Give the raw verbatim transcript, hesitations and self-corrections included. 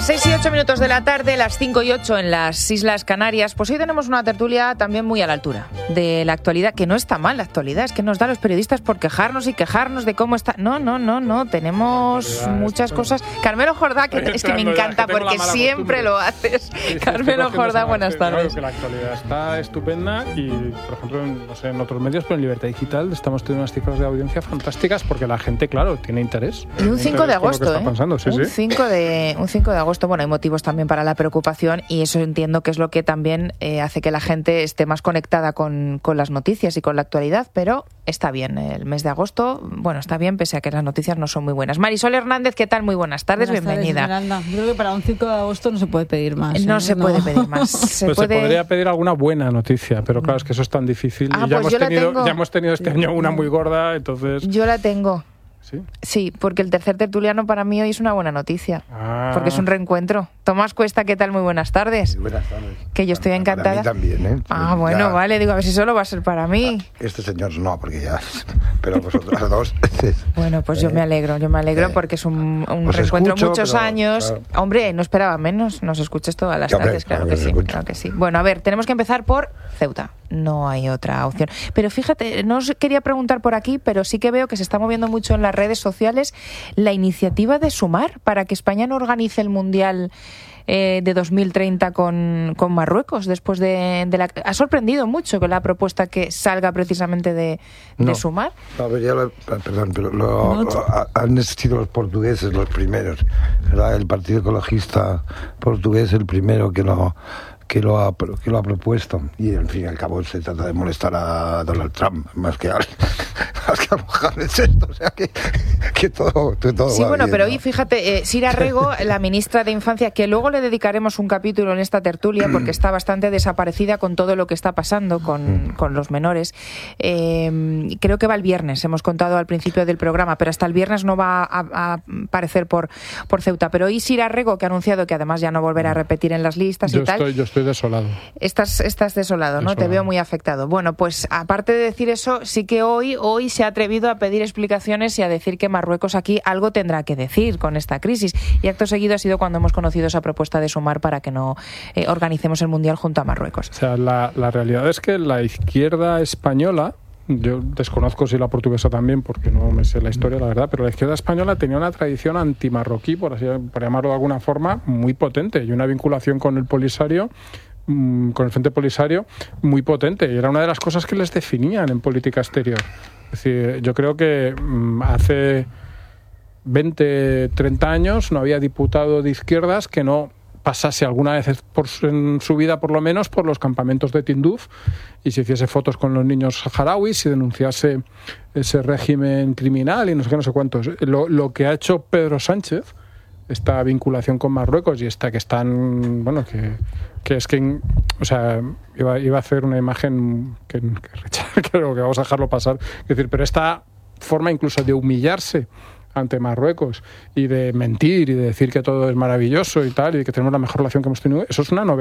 seis y ocho minutos de la tarde, las cinco y ocho en las Islas Canarias. Pues hoy tenemos una tertulia también muy a la altura de la actualidad, que no está mal la actualidad, es que nos da a los periodistas por quejarnos y quejarnos de cómo está. No, no, no, no, tenemos muchas cosas. Carmelo Jordá, que es que me encanta porque siempre lo haces. Carmelo Jordá, buenas tardes. Claro que la actualidad está estupenda y, por ejemplo, en, no sé, en otros medios, pero en Libertad Digital estamos teniendo unas cifras de audiencia fantásticas porque la gente, claro, tiene interés. Y un cinco de agosto, ¿eh? Sí, un, sí. cinco de, un cinco de agosto, bueno, hay motivos también para la preocupación y eso entiendo que es lo que también eh, hace que la gente esté más conectada con, con las noticias y con la actualidad, pero está bien, el mes de agosto, bueno, está bien pese a que las noticias no son muy buenas. Marisol Hernández, ¿qué tal? Muy buenas tardes, buenas bienvenida. Tardes, Esmeralda. Yo creo que para un cinco de agosto no se puede pedir más. ¿eh? No se no. puede pedir más. Se, pues puede... se podría pedir alguna buena noticia, pero claro, es que eso es tan difícil. Ah, y ya, pues hemos tenido, tengo... ya hemos tenido este año una muy gorda, entonces... Yo la tengo. ¿Sí? Sí, porque el tercer tertuliano para mí hoy es una buena noticia. Ah. Porque es un reencuentro. Tomás Cuesta, ¿qué tal? Muy buenas tardes. Muy buenas tardes. Que yo estoy encantada. Para mí también, ¿eh? Ah, bueno, ya... vale. Digo, a ver si solo va a ser para mí. Este señor no, porque ya... Pero vosotras dos... Bueno, pues eh, yo me alegro. Yo me alegro eh, porque es un, un reencuentro escucho, muchos pero, años. Claro. Hombre, no esperaba menos. Nos escuches todas las yo tardes, creo, claro que sí, claro que sí. Bueno, a ver, tenemos que empezar por Ceuta. No hay otra opción. Pero fíjate, no os quería preguntar por aquí, pero sí que veo que se está moviendo mucho en las redes sociales la iniciativa de Sumar para que España no organice el Mundial eh, de dos mil treinta con, con Marruecos. Después de, de la... Ha sorprendido mucho que la propuesta que salga precisamente de, de no, Sumar. No, pero ya lo, perdón, pero lo, no, lo, han sido los portugueses los primeros, ¿verdad? El Partido Ecologista portugués el primero que lo... Que lo, ha, que lo ha propuesto y al fin y al cabo se trata de molestar a Donald Trump más que a, más que a Mohamed sexto, o sea que, que todo, todo sí, va bueno, bien, pero ¿no? hoy fíjate, eh, Sira Rego, la ministra de Infancia, que luego le dedicaremos un capítulo en esta tertulia porque está bastante desaparecida con todo lo que está pasando con, con los menores, eh, creo que va el viernes, hemos contado al principio del programa, pero hasta el viernes no va a, a aparecer por, por Ceuta, pero hoy Sira Rego, que ha anunciado que además ya no volverá a repetir en las listas yo y tal. Estoy, yo estoy desolado. Estás, estás desolado, ¿no? Desolado. Te veo muy afectado. Bueno, pues aparte de decir eso, sí que hoy, hoy se ha atrevido a pedir explicaciones y a decir que Marruecos aquí algo tendrá que decir con esta crisis. Y acto seguido ha sido cuando hemos conocido esa propuesta de Sumar para que no eh, organicemos el Mundial junto a Marruecos. O sea, la, la realidad es que la izquierda española, yo desconozco si la portuguesa también, porque no me sé la historia, la verdad, pero la izquierda española tenía una tradición antimarroquí, por así por llamarlo de alguna forma, muy potente y una vinculación con el Polisario, con el Frente Polisario, muy potente. Y era una de las cosas que les definían en política exterior. Es decir, yo creo que hace veinte, treinta años no había diputado de izquierdas que no pasase alguna vez por, en su vida por lo menos por los campamentos de Tinduf y se hiciese fotos con los niños saharauis y denunciase ese régimen criminal y no sé qué, no sé cuántos. Lo, lo que ha hecho Pedro Sánchez, esta vinculación con Marruecos y esta que están, bueno, que, que es que, o sea, iba, iba a hacer una imagen que, que, que vamos a dejarlo pasar, es decir, pero esta forma incluso de humillarse ante Marruecos y de mentir y de decir que todo es maravilloso y tal y que tenemos la mejor relación que hemos tenido, eso es una novedad.